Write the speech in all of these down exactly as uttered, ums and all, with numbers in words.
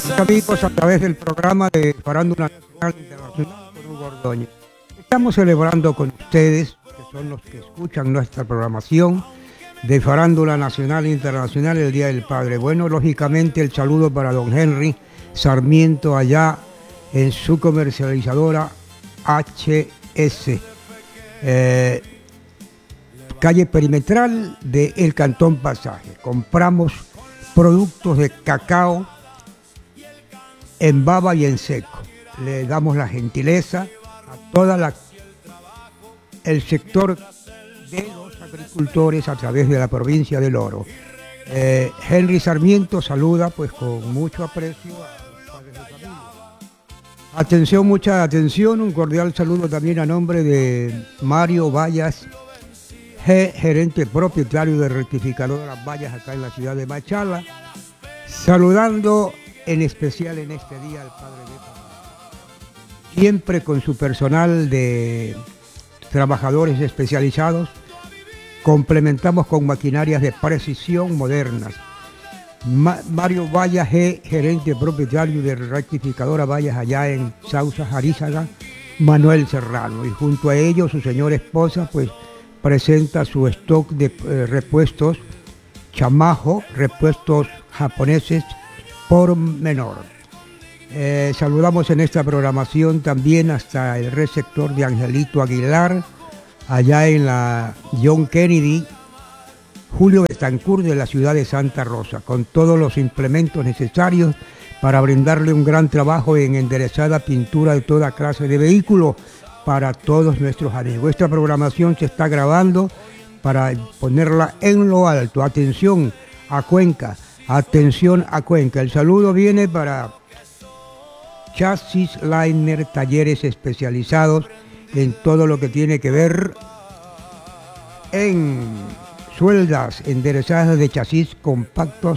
Amigos, a través del programa de Farándula Nacional e Internacional con Hugo Ordóñez. Estamos celebrando con ustedes, que son los que escuchan nuestra programación de Farándula Nacional e Internacional, el Día del Padre. Bueno, lógicamente el saludo para don Henry Sarmiento allá en su comercializadora H S, eh, calle perimetral del Cantón Pasaje. Compramos productos de cacao en baba y en seco. Le damos la gentileza a toda la el sector de los agricultores a través de la provincia del Oro. Eh, Henry Sarmiento saluda pues con mucho aprecio a los padres de familia. Atención, mucha atención, un cordial saludo también a nombre de Mario Vallas G, gerente propietario de rectificadoras Vallas acá en la ciudad de Machala, saludando en especial en este día al padre de familia, siempre con su personal de trabajadores especializados. Complementamos con maquinarias de precisión modernas. Ma Mario Vallas G, gerente propietario de rectificadora Vallas allá en Sausa, Jarízaga, Manuel Serrano, y junto a ellos su señora esposa pues presenta su stock de eh, repuestos Chamajo, repuestos japoneses por menor. Eh, saludamos en esta programación también hasta el receptor de Angelito Aguilar, allá en la John Kennedy, Julio Betancourt de la ciudad de Santa Rosa, con todos los implementos necesarios para brindarle un gran trabajo en enderezada pintura de toda clase de vehículos para todos nuestros amigos. Esta programación se está grabando para ponerla en lo alto. Atención a Cuenca. Atención a Cuenca. El saludo viene para Chasis Liner, talleres especializados en todo lo que tiene que ver en sueldas, enderezadas de chasis compactos,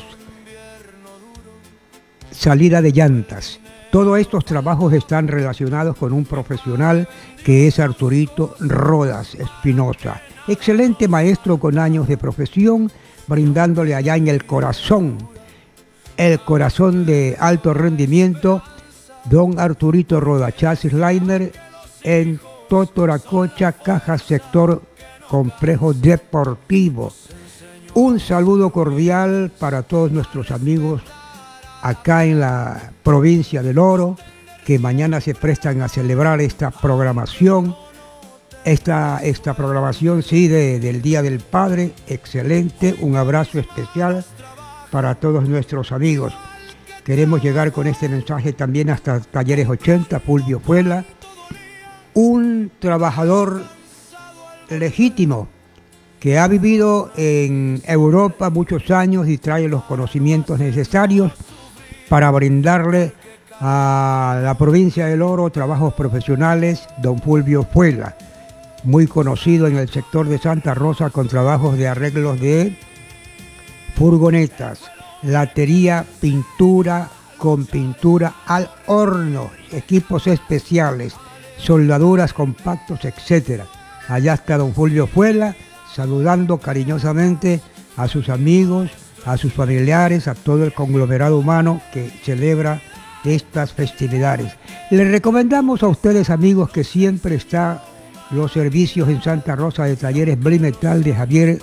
salida de llantas. Todos estos trabajos están relacionados con un profesional que es Arturito Rodas Espinosa. Excelente maestro con años de profesión, brindándole allá en el corazón, el corazón de alto rendimiento, don Arturito Roda, Chasis Liner, en Totoracocha, Caja Sector Complejo Deportivo. Un saludo cordial para todos nuestros amigos acá en la provincia del Oro, que mañana se prestan a celebrar esta programación. Esta, esta programación, sí, de, del Día del Padre, excelente. Un abrazo especial para todos nuestros amigos. Queremos llegar con este mensaje también hasta Talleres ochenta, Fulvio Fuela, un trabajador legítimo que ha vivido en Europa muchos años y trae los conocimientos necesarios para brindarle a la provincia del Oro trabajos profesionales. Don Fulvio Fuela, muy conocido en el sector de Santa Rosa con trabajos de arreglos de furgonetas, latería, pintura con pintura al horno, equipos especiales, soldaduras, compactos, etcétera. Allá está don Fulvio Fuela, saludando cariñosamente a sus amigos, a sus familiares, a todo el conglomerado humano que celebra estas festividades. Les recomendamos a ustedes, amigos, que siempre están los servicios en Santa Rosa de Talleres Blimetal de Javier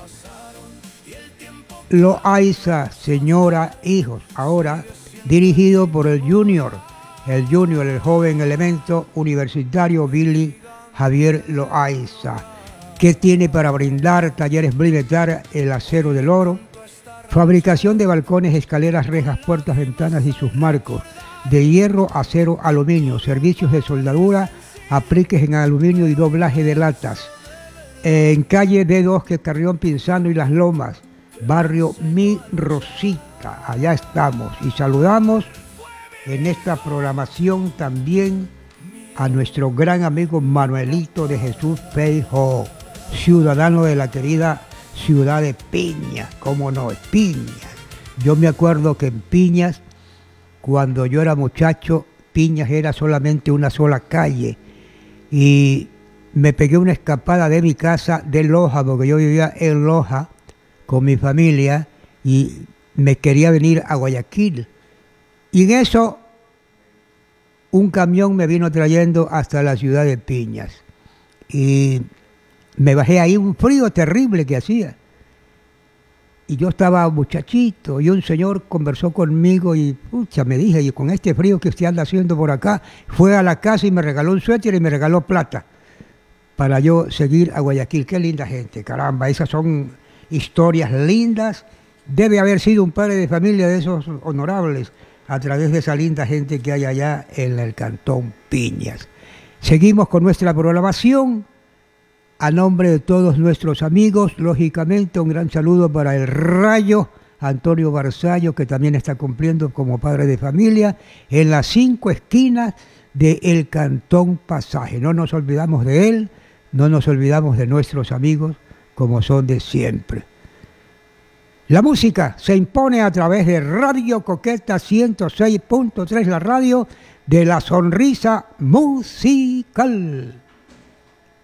Loaiza, señora, hijos, ahora dirigido por el Junior, el Junior, el joven elemento universitario Billy Javier Loaiza, que tiene para brindar Talleres Blimetal, el acero del Oro, fabricación de balcones, escaleras, rejas, puertas, ventanas y sus marcos, de hierro, acero, aluminio, servicios de soldadura, apliques en aluminio y doblaje de latas, en calle D dos, que Carrión Pinzano y Las Lomas, barrio Mi Rosita, allá estamos. Y saludamos en esta programación también a nuestro gran amigo Manuelito de Jesús Feijóo, ciudadano de la querida ciudad de Piñas, cómo no, Piñas. Yo me acuerdo que en Piñas, cuando yo era muchacho, Piñas era solamente una sola calle, y me pegué una escapada de mi casa de Loja, porque yo vivía en Loja con mi familia, y me quería venir a Guayaquil. Y en eso un camión me vino trayendo hasta la ciudad de Piñas. Y me bajé ahí, un frío terrible que hacía. Y yo estaba muchachito y un señor conversó conmigo y pucha, me dije, y con este frío que usted anda haciendo por acá, fue a la casa y me regaló un suéter y me regaló plata para yo seguir a Guayaquil. Qué linda gente, caramba, esas son historias lindas. Debe haber sido un padre de familia de esos honorables a través de esa linda gente que hay allá en el Cantón Piñas. Seguimos con nuestra programación. A nombre de todos nuestros amigos, lógicamente un gran saludo para el Rayo Antonio Barzallo, que también está cumpliendo como padre de familia en las cinco esquinas del Cantón Pasaje. No nos olvidamos de él, no nos olvidamos de nuestros amigos como son de siempre. La música se impone a través de Radio Coqueta ciento seis punto tres, la radio de la sonrisa musical.